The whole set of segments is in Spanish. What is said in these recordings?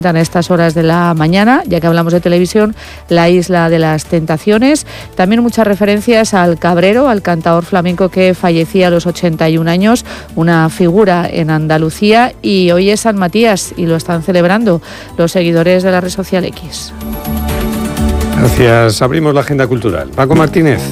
En estas horas de la mañana, ya que hablamos de televisión, La Isla de las Tentaciones. También muchas referencias al Cabrero, al cantaor flamenco que fallecía a los 81 años, una figura en Andalucía, y hoy es San Matías y lo están celebrando los seguidores de la red social X. Gracias. Abrimos la agenda cultural. Paco Martínez.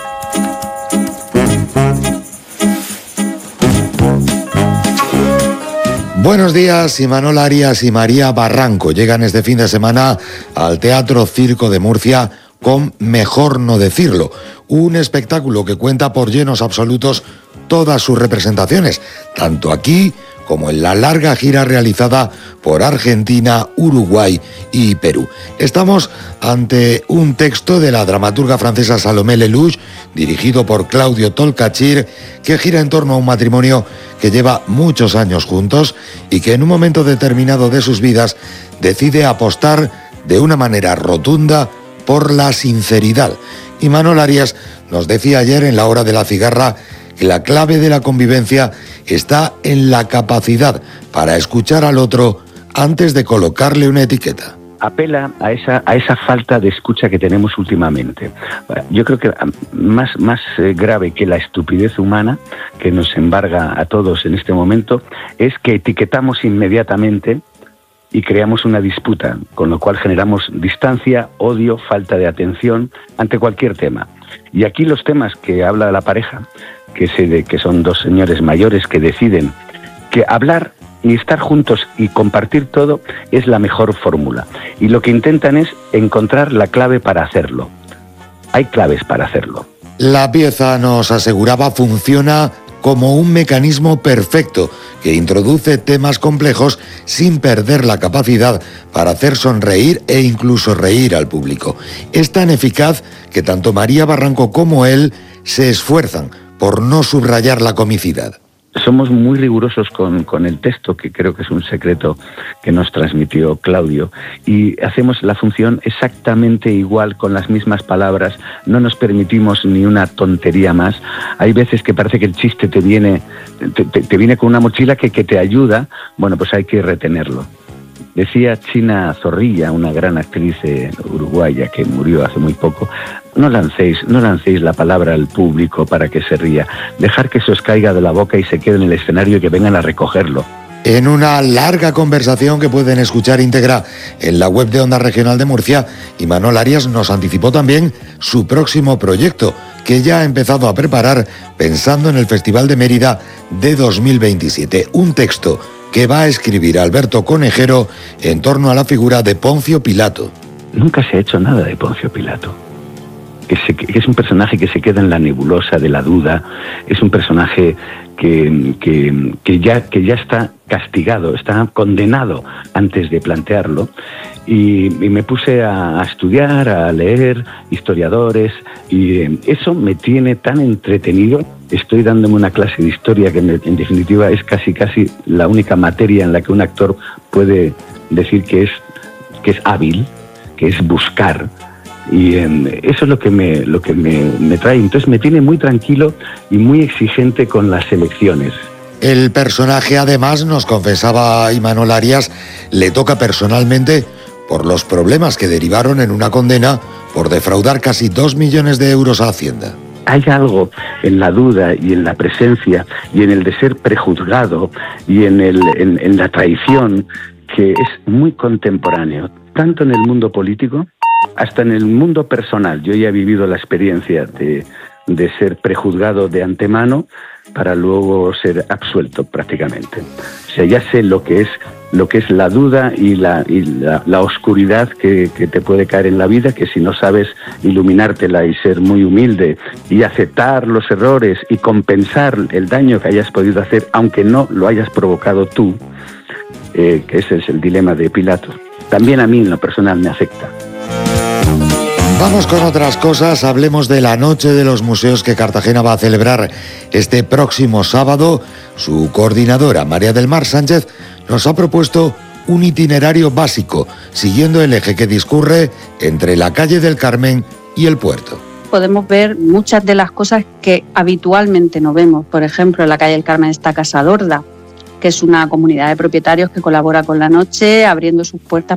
Buenos días, Imanol Arias y María Barranco llegan este fin de semana al Teatro Circo de Murcia con Mejor no decirlo, un espectáculo que cuenta por llenos absolutos todas sus representaciones, tanto aquí como en la larga gira realizada por Argentina, Uruguay y Perú. Estamos ante un texto de la dramaturga francesa Salomé Lelouch, dirigido por Claudio Tolcachir, que gira en torno a un matrimonio que lleva muchos años juntos y que en un momento determinado de sus vidas decide apostar de una manera rotunda por la sinceridad. Imanol Arias nos decía ayer en la hora de la cigarra que la clave de la convivencia está en la capacidad para escuchar al otro antes de colocarle una etiqueta. Apela a esa falta de escucha que tenemos últimamente. Yo creo que más grave que la estupidez humana que nos embarga a todos en este momento es que etiquetamos inmediatamente y creamos una disputa, con lo cual generamos distancia, odio, falta de atención ante cualquier tema. Y aquí los temas que habla la pareja, que son dos señores mayores que deciden que hablar y estar juntos y compartir todo es la mejor fórmula. Y lo que intentan es encontrar la clave para hacerlo. Hay claves para hacerlo. La pieza, nos aseguraba, funciona como un mecanismo perfecto que introduce temas complejos sin perder la capacidad para hacer sonreír e incluso reír al público. Es tan eficaz que tanto María Barranco como él se esfuerzan por no subrayar la comicidad. Somos muy rigurosos con el texto, que creo que es un secreto que nos transmitió Claudio, y hacemos la función exactamente igual, con las mismas palabras, no nos permitimos ni una tontería más. Hay veces que parece que el chiste te viene con una mochila que te ayuda, bueno, pues hay que retenerlo. Decía China Zorrilla, una gran actriz uruguaya que murió hace muy poco: no lancéis la palabra al público para que se ría. Dejar que se os caiga de la boca y se quede en el escenario y que vengan a recogerlo. En una larga conversación que pueden escuchar íntegra en la web de Onda Regional de Murcia, Imanol Arias nos anticipó también su próximo proyecto, que ya ha empezado a preparar pensando en el Festival de Mérida de 2027. Un texto que va a escribir Alberto Conejero en torno a la figura de Poncio Pilato. Nunca se ha hecho nada de Poncio Pilato. Que es un personaje que se queda en la nebulosa de la duda, es un personaje que ya está castigado, está condenado antes de plantearlo, y me puse a estudiar, a leer historiadores, y eso me tiene tan entretenido. Estoy dándome una clase de historia que en definitiva es casi la única materia en la que un actor puede decir que es hábil, que es buscar. Y eso es lo que me trae. Entonces me tiene muy tranquilo y muy exigente con las elecciones. El personaje, además, nos confesaba Imanol Arias, le toca personalmente por los problemas que derivaron en una condena por defraudar casi 2 millones de euros a Hacienda. Hay algo en la duda y en la presencia y en el de ser prejuzgado y en la traición que es muy contemporáneo, tanto en el mundo político hasta en el mundo personal. Yo ya he vivido la experiencia de ser prejuzgado de antemano para luego ser absuelto prácticamente. O sea, ya sé lo que es la duda y la oscuridad que te puede caer en la vida, que si no sabes iluminártela y ser muy humilde y aceptar los errores y compensar el daño que hayas podido hacer, aunque no lo hayas provocado tú, que ese es el dilema de Pilato, también a mí en lo personal me afecta. Vamos con otras cosas, hablemos de la Noche de los Museos que Cartagena va a celebrar este próximo sábado. Su coordinadora, María del Mar Sánchez, nos ha propuesto un itinerario básico, siguiendo el eje que discurre entre la calle del Carmen y el puerto. Podemos ver muchas de las cosas que habitualmente no vemos. Por ejemplo, en la calle del Carmen está Casa Lorda, que que es una comunidad de propietarios que colabora con La Noche, abriendo sus puertas